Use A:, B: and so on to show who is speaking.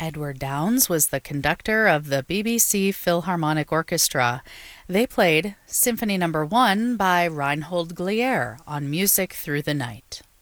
A: Edward Downes was the conductor of the BBC Philharmonic Orchestra. They played Symphony No. 1 by Reinhold Glier on Music Through the Night.